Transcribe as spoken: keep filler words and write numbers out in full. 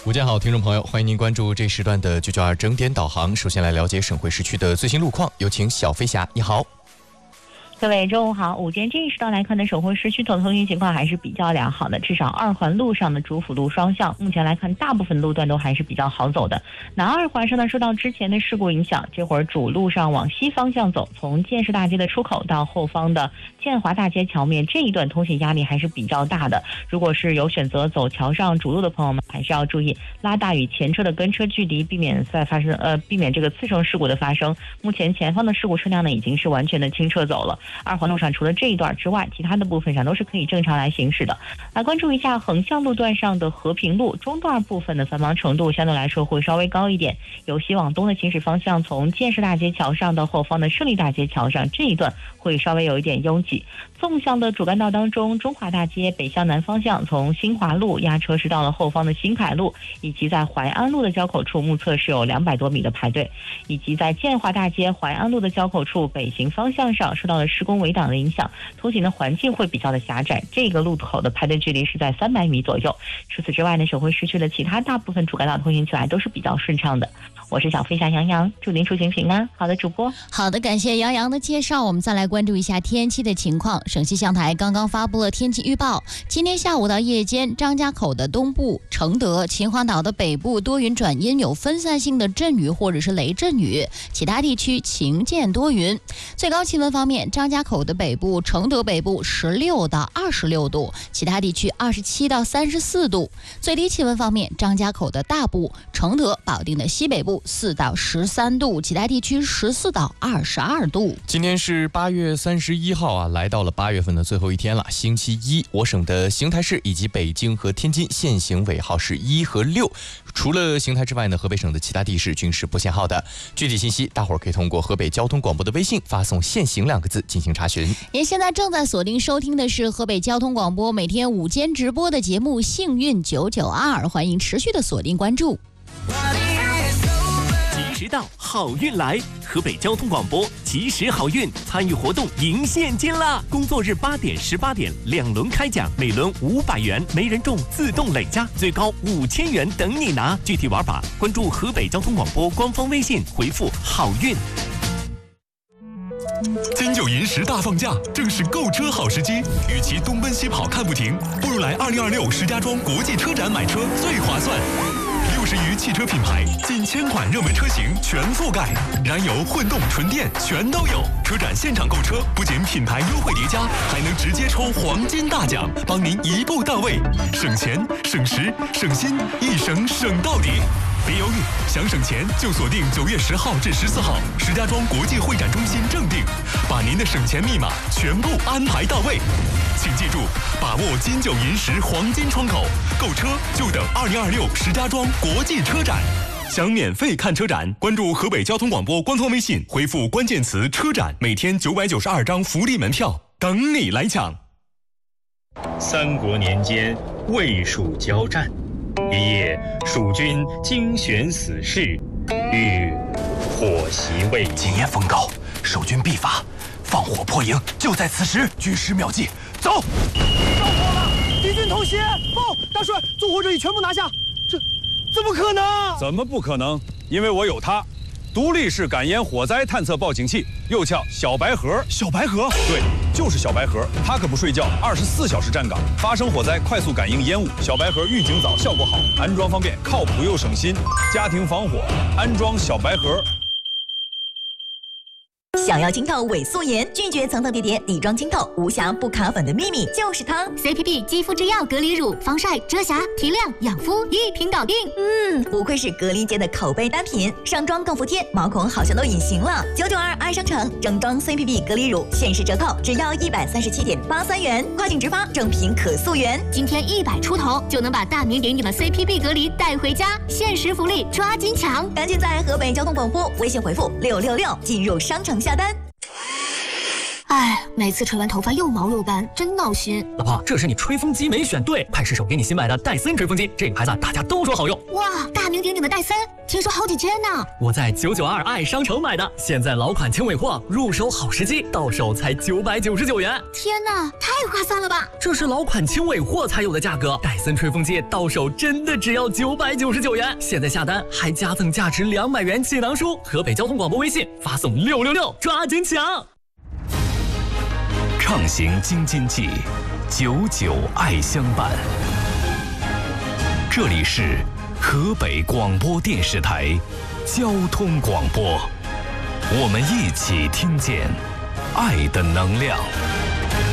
午间好，听众朋友，欢迎您关注这时段的九九二整点导航。首先来了解省会市区的最新路况，有请小飞侠，你好。 各位中午好，午间这一时段来看呢，省会市区通行情况还是比较良好的，至少二环路上的主辅路双向，目前来看大部分路段都还是比较好走的。南二环上呢，受到之前的事故影响，这会儿主路上往西方向走，从建设大街的出口到后方的建华大街桥面这一段通行压力还是比较大的。如果是有选择走桥上主路的朋友们，还是要注意拉大与前车的跟车距离，避免再发生呃避免这个次生事故的发生。目前前方的事故车辆呢已经是完全的清撤走了。二环路上除了这一段之外，其他的部分上都是可以正常来行驶的。来关注一下横向路段上的和平路中段部分的繁忙程度相对来说会稍微高一点，由西往东的行驶方向，从建设大街桥上到后方的胜利大街桥上这一段会稍微有一点拥挤。纵向的主干道当中，中华大街北向南方向从新华路压车是到了后方的新凯路，以及在淮安路的交口处目测是有两百多米的排队，以及在建华大街淮安路的交口处北行方向上受到了施工围挡的影响，通行的环境会比较的狭窄，这个路口的排队距离是在三百米左右。除此之外呢，省会市区的其他大部分主干道通行起来都是比较顺畅的。我是小飞侠杨洋，祝您出行平安。好的，主播。 好的，感谢杨洋的介绍。我们再来关注一下天气的情况。省气象台刚刚发布了天气预报，今天下午到夜间，张家口的东部、承德、秦皇岛的北部多云转阴，有分散性的阵雨或者是雷阵雨，其他地区晴间多云。最高气温方面，张家口的北部、承德北部十六到二十六度，其他地区二十七到三十四度。最低气温方面，张家口的大部、承德、保定的西北部四到十三度，其他地区十四到二十二度。 今天是八月三十一号啊，来到了八月份的最后一天了，星期一。我省的邢台市以及北京和天津限行尾号是一和六，除了邢台之外呢，河北省的其他地市均是不限号的。具体信息，大伙儿可以通过河北交通广播的微信发送“限行”两个字进行查询。 您现在正在锁定收听的是河北交通广播每天午间直播的节目《幸运九九二》，欢迎持续的锁定关注。 及时到，好运来！河北交通广播及时好运参与活动赢现金啦！工作日八点、十八点两轮开奖，每轮五百元，没人中自动累加，最高五千元等你拿。具体玩法关注河北交通广播官方微信，回复“好运”。 金九银十大放假，正是购车好时机。与其东奔西跑看不停，不如来二零二六石家庄国际车展买车最划算。六十余汽车品牌，近千款热门车型全覆盖，燃油、混动、纯电全都有。车展现场购车，不仅品牌优惠叠加，还能直接抽黄金大奖，帮您一步到位，省钱、省时、省心，一省省到底。别犹豫，想省钱就锁定九月十号至十四号，石家庄国际会展中心正定，把您的省钱密码全部安排到位。请记住，把握金九银十黄金窗口，购车就等二零二六石家庄国际车展。想免费看车展，关注河北交通广播官方微信，回复关键词“车展”，每天九百九十二张福利门票等你来抢。 三国年间，魏蜀交战。一夜，蜀军精选死士，欲火袭魏营。 今夜风高，守军必发，放火破营，就在此时。军师妙计，走！ 着火了！敌军偷袭！报，大帅，纵火者已全部拿下。这怎么可能？ 怎么不可能？因为我有它。独立式感烟火灾探测报警器，又叫小白盒。 小白盒？ 对，就是小白盒，它可不睡觉，二十四小时站岗，发生火灾快速感应烟雾。小白盒预警早，效果好，安装方便，靠谱又省心。家庭防火，安装小白盒。 想要清透伪素颜，拒绝层层叠叠底妆清透，无瑕不卡粉的秘密就是它 C P P 肌肤之钥隔离乳，防晒、遮瑕、提亮、养肤一瓶搞定。 嗯，不愧是隔离界的口碑单品，上妆更服帖，毛孔好像都隐形了。九九二爱商城整装 C P P 隔离乳限时折扣，只要一百三十七点八三元，跨境直发，正品可溯源。 今天一百出头就能把大名鼎鼎的 C P P 隔离带回家，限时福利抓紧抢！ 赶紧在河北交通广播微信回复六六六进入商城下单。 哎，每次吹完头发又毛又干，真闹心。 老婆，这是你吹风机没选对，快试手给你新买的戴森吹风机，这个牌子大家都说好用。 哇，大名鼎鼎的戴森，听说好几千呢。 我在九九二爱商城买的，现在老款轻尾货，入手好时机，到手才九百九十九元。 天哪，太划算了吧！ 这是老款轻尾货才有的价格，戴森吹风机到手真的只要九百九十九元。现在下单还加赠价值两百元气囊书。河北交通广播微信发送六六六，抓紧抢！ 畅行京津冀，九九爱相伴。这里是河北广播电视台交通广播，我们一起听见爱的能量。